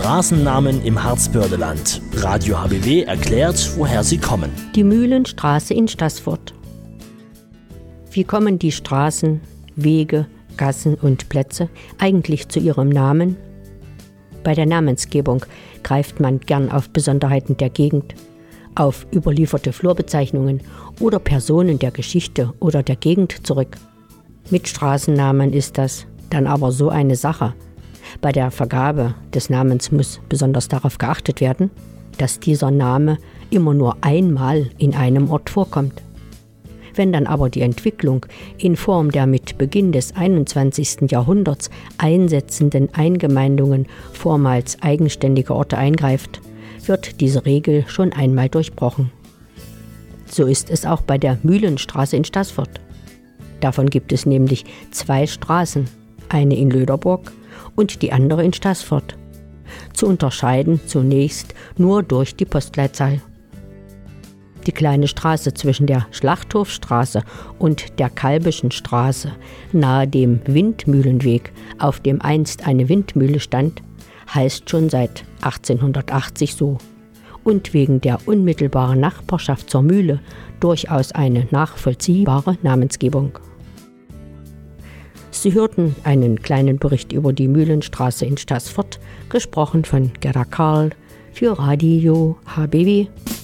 Straßennamen im Harzbördeland. Radio HBW erklärt, woher sie kommen. Die Mühlenstraße in Staßfurt. Wie kommen die Straßen, Wege, Gassen und Plätze eigentlich zu ihrem Namen? Bei der Namensgebung greift man gern auf Besonderheiten der Gegend, auf überlieferte Flurbezeichnungen oder Personen der Geschichte oder der Gegend zurück. Mit Straßennamen ist das dann aber so eine Sache. Bei der Vergabe des Namens muss besonders darauf geachtet werden, dass dieser Name immer nur einmal in einem Ort vorkommt. Wenn dann aber die Entwicklung in Form der mit Beginn des 21. Jahrhunderts einsetzenden Eingemeindungen vormals eigenständiger Orte eingreift, wird diese Regel schon einmal durchbrochen. So ist es auch bei der Mühlenstraße in Staßfurt. Davon gibt es nämlich 2 Straßen, eine in Löderburg und die andere in Staßfurt. Zu unterscheiden zunächst nur durch die Postleitzahl. Die kleine Straße zwischen der Schlachthofstraße und der Kalbischen Straße, nahe dem Windmühlenweg, auf dem einst eine Windmühle stand, heißt schon seit 1880 so und wegen der unmittelbaren Nachbarschaft zur Mühle durchaus eine nachvollziehbare Namensgebung. Sie hörten einen kleinen Bericht über die Mühlenstraße in Staßfurt, gesprochen von Gerda Karl für Radio HBW.